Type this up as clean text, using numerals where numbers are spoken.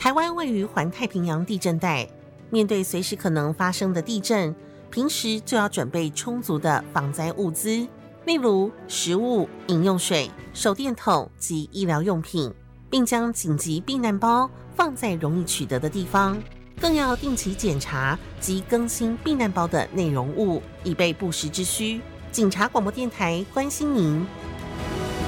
台湾位于环太平洋地震带，面对随时可能发生的地震，平时就要准备充足的防灾物资，例如食物、饮用水、手电筒及医疗用品，并将紧急避难包放在容易取得的地方，更要定期检查及更新避难包的内容物，以备不时之需。警察广播电台关心您。